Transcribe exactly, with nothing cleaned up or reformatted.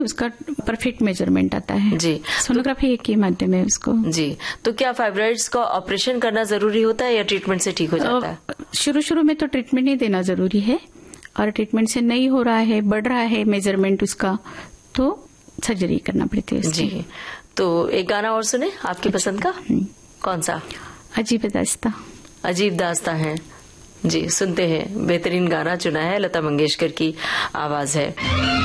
उसका perfect measurement आता है जी। सोनोग्राफी एक ही माध्यम है उसको। जी, तो क्या फाइब्रॉइड्स का ऑपरेशन करना जरूरी होता है या ट्रीटमेंट से ठीक हो जाता है? शुरू शुरू में तो ट्रीटमेंट ही देना जरूरी है, और ट्रीटमेंट से नहीं हो रहा है, बढ़ रहा है मेजरमेंट उसका, तो सर्जरी करना पड़ती है उसकी। जी, तो एक गाना और सुने आपकी पसंद का, कौन सा? अजीब दास्तां। अजीब दास्तां है जी, सुनते हैं। बेहतरीन गाना चुना है, लता मंगेशकर की आवाज है।